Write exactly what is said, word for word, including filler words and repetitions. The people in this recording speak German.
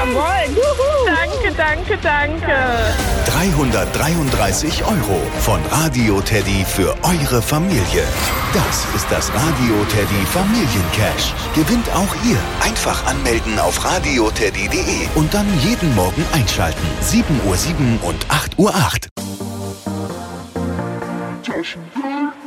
Jawohl. Juhu. Danke, danke, danke. dreihundertdreiunddreißig Euro von Radio Teddy für eure Familie. Das ist das Radio Teddy Familiencash. Gewinnt auch ihr. Einfach anmelden auf radioteddy punkt de und dann jeden Morgen einschalten. sieben Uhr sieben und acht Uhr acht. Taschentuch.